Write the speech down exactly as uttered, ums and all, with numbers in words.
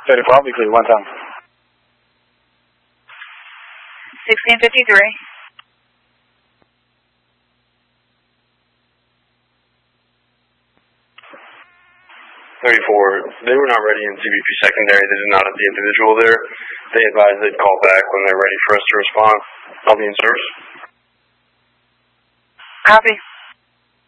thirty-four, I'll be clear one time. sixteen fifty-three. thirty-four, they were not ready in C B P secondary. They did not have the individual there. They advised they'd call back when they're ready for us to respond. I'll be in service. Copy.